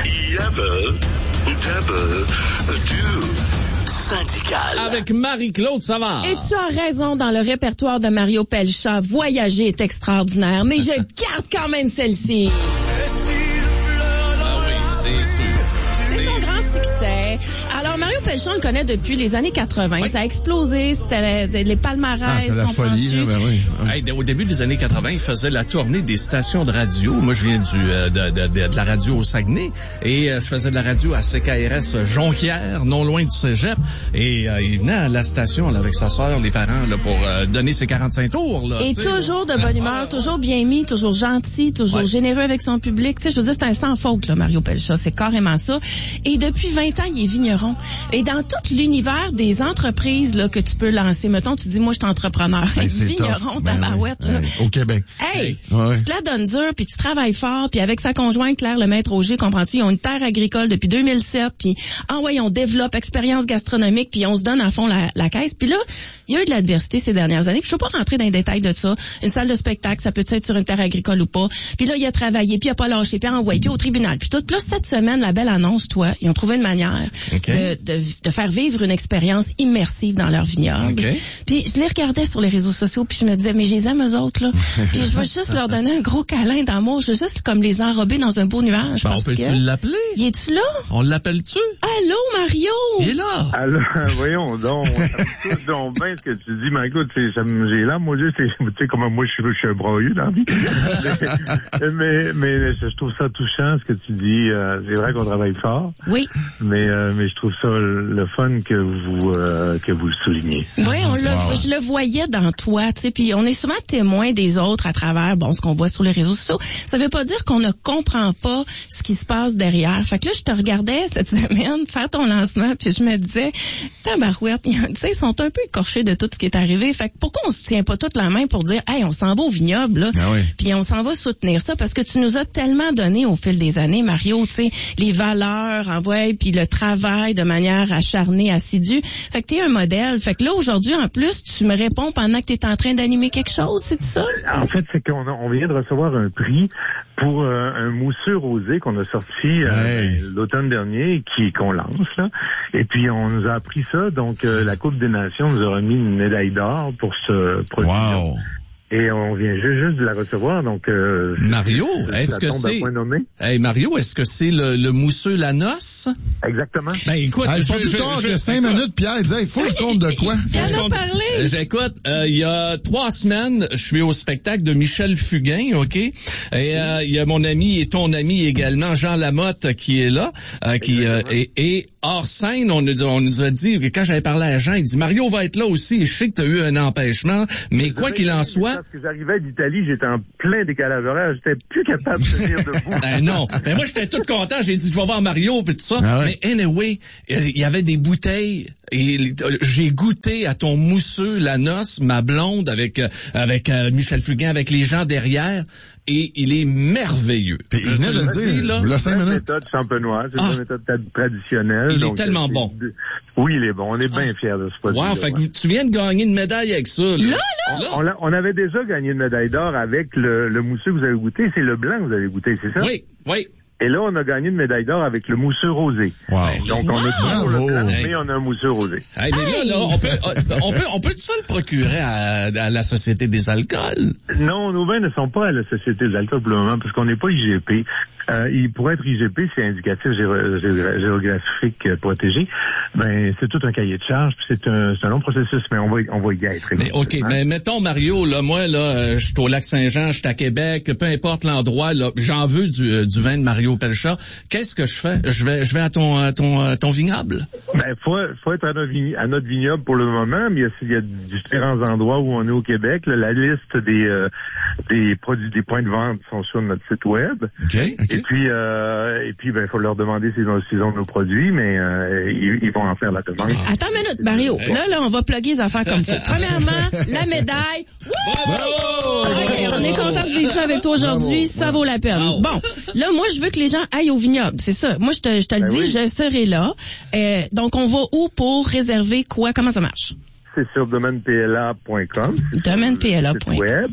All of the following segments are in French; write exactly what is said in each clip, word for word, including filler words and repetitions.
Yabba, dabba, do. Syndical. Avec Marie-Claude Savard. Et tu as raison, dans le répertoire de Mario Pelchat, voyager est extraordinaire, mais je garde quand même celle-ci. Ah oui, c'est sûr. C'est son grand succès. Alors, Mario Pelchat, on le connaît depuis les années quatre-vingts. Oui. Ça a explosé, c'était les, les palmarès. Ah, c'est la folie, là, ben oui. Hey, au début des années quatre-vingts, il faisait la tournée des stations de radio. Moi, je viens du euh, de, de, de, de la radio au Saguenay et euh, je faisais de la radio à C K R S Jonquière, non loin du cégep. Et euh, il venait à la station là, avec sa sœur, les parents, là, pour euh, donner ses quarante-cinq tours. Là, et toujours de bonne humeur, toujours bien mis, toujours gentil, toujours ouais. généreux avec son public. Tu sais, je veux dire, c'est un sans faute, là, Mario Pelchat. C'est carrément ça. Et depuis vingt ans, il est vigneron. Et dans tout l'univers des entreprises là que tu peux lancer, mettons, tu dis, moi, je suis entrepreneur. Hey, vigneron, ta barouette, ben, là. Hey, au Québec. Hey, ouais. tu te la donnes dure, puis tu travailles fort, puis avec sa conjointe, Claire Lemaître Auger, comprends-tu, ils ont une terre agricole depuis deux mille sept, puis ah ouais, on développe expérience gastronomique, puis on se donne à fond la, la caisse. Puis là, il y a eu de l'adversité ces dernières années, puis je peux pas rentrer dans les détails de ça. Une salle de spectacle, ça peut être sur une terre agricole ou pas. Puis là, il a travaillé, puis il a pas lâché, puis envoyé, puis au tribunal, puis tout. Puis là, cette semaine, la belle annonce, toi, ils ont trouvé une manière okay. de, de, de faire vivre une expérience immersive dans leur vignoble. Okay. Puis je les regardais sur les réseaux sociaux, puis je me disais, mais je les aime eux autres, là. Puis je veux juste leur donner un gros câlin d'amour. Je veux juste comme les enrober dans un beau nuage. Ben, on peut-tu que... l'appeler? Y es-tu là? On l'appelle-tu? Allô, Mario? Il est là. Allô, voyons donc. Ça me donc bien ce que tu dis, mais écoute, ça me, j'ai là, moi, tu sais, comment moi, je suis, je suis un broyeux dans la vie. mais, mais, mais, je trouve ça touchant, ce que tu dis. Euh, c'est vrai qu'on travaille fort. Oui. Mais, euh, mais je trouve ça le fun que vous, euh, que vous le soulignez. Oui, on le, wow. je le voyais dans toi, tu sais, puis on est souvent témoins des autres à travers, bon, ce qu'on voit sur les réseaux sociaux. Ça veut pas dire qu'on ne comprend pas ce qui se passe derrière. Fait que là, je te regardais cette semaine faire ton lancement, puis je me disais, tabarouette, tu sais, ils sont un peu écorchés de tout ce qui est arrivé. Fait que pourquoi on se tient pas toute la main pour dire, hey, on s'en va au vignoble, là, ah oui. puis on s'en va soutenir ça, parce que tu nous as tellement donné au fil des années, Mario, tu sais, les valeurs, en ouais, puis le travail de manière acharnée, assidue. Fait que t'es un modèle. Fait que là, aujourd'hui, en plus, tu me réponds pendant que t'es en train d'animer quelque chose, c'est ça? En fait, c'est qu'on a, on vient de recevoir un prix pour euh, un mousseux rosé qu'on a sorti euh, hey. l'automne dernier, qui qu'on lance, là. Et puis, on nous a appris ça. Donc, euh, la Coupe des Nations nous a remis une médaille d'or pour ce produit. Wow! Et on vient juste, juste de la recevoir, donc... Euh, Mario, est-ce que c'est... Hey, Mario, est-ce que c'est le, le mousseux la noce? Exactement. Ben, écoute... Ah, je, pas plus je, tard je, que je, cinq minutes, Pierre, il disait, il faut le compte de quoi? Il en a parlé! J'écoute, euh, il y a trois semaines, je suis au spectacle de Michel Fugain, OK? Et euh, il y a mon ami et ton ami également, Jean Lamotte, qui est là, euh, qui euh, et, et hors scène, on nous, on nous a dit, quand j'avais parlé à Jean, il dit, Mario va être là aussi, je sais que tu as eu un empêchement, mais quoi qu'il en soit... Parce que j'arrivais d'Italie, j'étais en plein décalage horaire, j'étais plus capable de tenir debout. Ben non, mais moi j'étais tout content, j'ai dit, je vais voir Mario, pis tout ça, ah ouais. Mais anyway, il y avait des bouteilles, et j'ai goûté à ton mousseux, la noce, ma blonde, avec avec euh, Michel Fugain, avec les gens derrière, et il est merveilleux. Puis il venait de le dire, là. C'est une méthode champenoise, c'est ah. une méthode traditionnelle. Il donc, est tellement c'est, bon. Oui, il est bon. On est bien ah. fiers de ce produit. Wow, fait que tu viens de gagner une médaille avec ça. Là, là, là. On, on, on avait déjà gagné une médaille d'or avec le, le mousseux que vous avez goûté. C'est le blanc que vous avez goûté, c'est ça? Oui, oui. Et là, on a gagné une médaille d'or avec le mousseux rosé. Wow. Donc, on wow. a toujours le blanc, hey. mais on a un mousseux rosé. Hey, mais là, là, on peut, on peut, on peut ça le procurer à, à la Société des alcools? Non, nos vins ne sont pas à la Société des alcools pour le moment, parce qu'on n'est pas I G P. Euh, il pourrait être I G P, c'est indicatif géo- géo- géographique euh, protégé. Ben, c'est tout un cahier de charge, puis c'est un, c'est un long processus, mais on va, on va y être. Mais, OK, mais mettons, Mario, là, moi, là, je suis au Lac-Saint-Jean, je suis à Québec, peu importe l'endroit, là, j'en veux du, euh, du vin de Mario Pelchat. Qu'est-ce que je fais? Je vais, je vais à ton, à ton, à ton vignoble? Ben, faut, faut être à notre, vign- à notre vignoble pour le moment, mais il y a, il y a différents endroits où on est au Québec. Là, la liste des, euh, des produits, des points de vente sont sur notre site web. Okay, okay. Et puis, euh, et puis, ben, il faut leur demander s'ils ont, s'ils ont nos produits, mais euh, ils, ils vont en faire la demande. Attends une minute, Mario. Hey. Là, là, on va plugger les affaires comme ça. Premièrement, la médaille. Bravo! Okay, on est content de vivre ça avec toi aujourd'hui. Bravo. Ça vaut la peine. Bravo. Bon, là, moi, je veux que les gens aillent au vignoble. C'est ça. Moi, je te, je te le ben dis, oui. Je serai là. Euh, donc, on va où pour réserver quoi? Comment ça marche? C'est sur domaine p l a point com. domaine p l a point com. Web.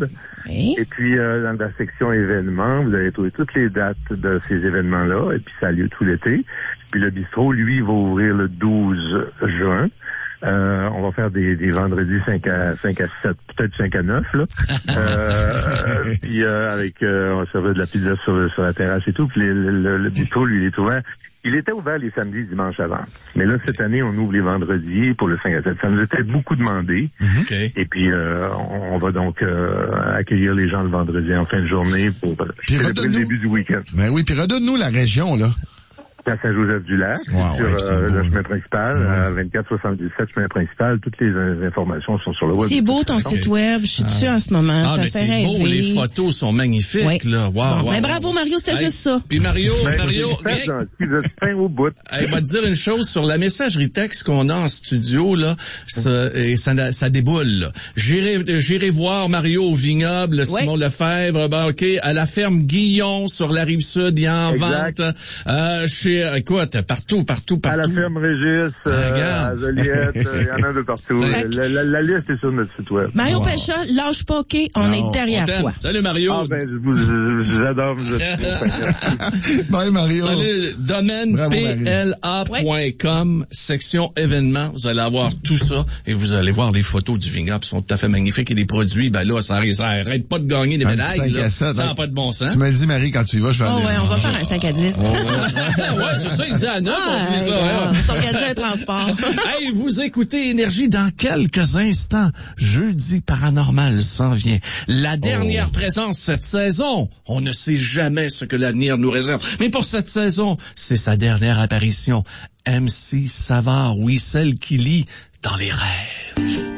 Oui. Et puis, euh, dans la section événements, vous allez trouver toutes les dates de ces événements-là. Et puis, ça a lieu tout l'été. Puis, le bistrot, lui, va ouvrir le douze juin. Euh, on va faire des, des vendredis cinq à sept, peut-être cinq à neuf, là. euh, puis, euh, avec, euh, on va servir de la pizza sur, sur la terrasse et tout. Puis, le, le, le bistrot, lui, il est ouvert. Il était ouvert les samedis, dimanches avant. Mais là, cette année, on ouvre les vendredis pour le cinq à sept. Ça nous était beaucoup demandé. Okay. Et puis, euh, on, on va donc euh, accueillir les gens le vendredi en fin de journée pour célébrer le début du week-end. Ben oui, puis redonne-nous la région, là. À Saint-Joseph-du-Lac, wow, sur ouais, euh, le chemin principal, ouais. à vingt-quatre soixante-dix-sept, chemin principal. Toutes les euh, informations sont sur le web. C'est beau ton site web. Je suis dessus ah. en ce moment. Ah, ça mais fait c'est rêver. beau. Les photos sont magnifiques, oui. là. Wow, bon, wow. Mais bravo, Mario, c'était hey, juste ça. Puis Mario, ben, Mario, viens. au bout. Il va te dire une chose sur la messagerie texte qu'on a en studio, là. Ça, et ça, ça déboule, là. J'irai, j'irai voir Mario au vignoble, Simon oui. Lefebvre, ben, OK, à la ferme Guillon sur la rive sud, il y a en exact. vente. Euh, chez, écoute, partout, partout, partout. À la ferme Régis, euh, à Joliette, il euh, y en a de partout. la, la, la liste est sur notre site web. Mario wow. Pécha, lâche pas, OK, on non, est derrière on toi. Salut Mario. Ah ben, je vous, je, j'adore. Bye Mario. Salut, domaine P L A point com, section événements. Vous allez avoir tout ça et vous allez voir les photos du vignoble, sont tout à fait magnifiques et les produits, ben là, ça, ça arrête pas de gagner des un médailles. Là. sept, ça n'a pas de bon sens. Tu me le dis, Marie, quand tu y vas, je vais oh, aller. Ouais, on va faire un cinq à dix. Oh, ouais, ouais c'est ça, il dit à neuf. Ah, on ça, ouais. S'organiser un transport. Hey, vous écoutez Énergie dans quelques instants. Jeudi paranormal s'en vient. La dernière oh. présence cette saison. On ne sait jamais ce que l'avenir nous réserve. Mais pour cette saison, c'est sa dernière apparition. M C Savard, oui, celle qui lit dans les rêves.